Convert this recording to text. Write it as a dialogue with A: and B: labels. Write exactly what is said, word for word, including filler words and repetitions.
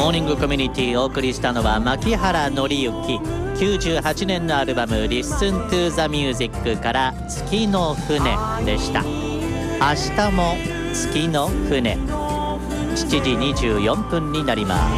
A: モーニングコミュニティをお送りしたのは牧原紀之。きゅうじゅうはちねんのアルバム Listen to the Music から月の船でした。明日も月の船、しちじにじゅうよんぷんになります。